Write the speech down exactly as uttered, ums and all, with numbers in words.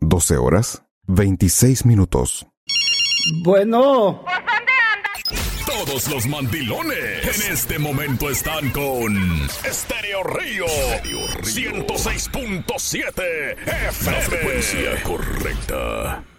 doce horas, veintiséis minutos. Bueno. Todos los mandilones en este momento están con Estéreo Río, ciento seis punto siete F M. La frecuencia correcta.